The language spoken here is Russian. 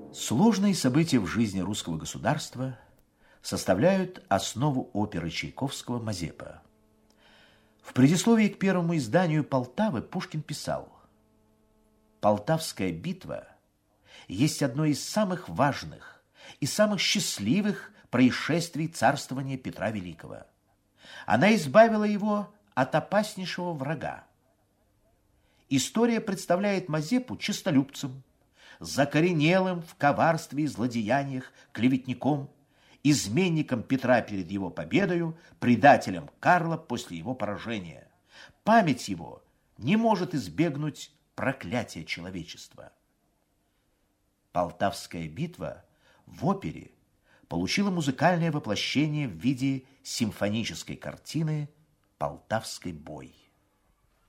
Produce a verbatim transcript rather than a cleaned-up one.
Сложные события в жизни русского государства составляют основу оперы Чайковского «Мазепа». В предисловии к первому изданию «Полтавы» Пушкин писал: «Полтавская битва есть одно из самых важных и самых счастливых происшествий царствования Петра Великого. Она избавила его от опаснейшего врага. История представляет Мазепу честолюбцем, закоренелым в коварстве и злодеяниях клеветником, изменником Петра перед его победою, предателем Карла после его поражения. Память его не может избегнуть проклятия человечества». Полтавская битва в опере получила музыкальное воплощение в виде симфонической картины «Полтавский бой».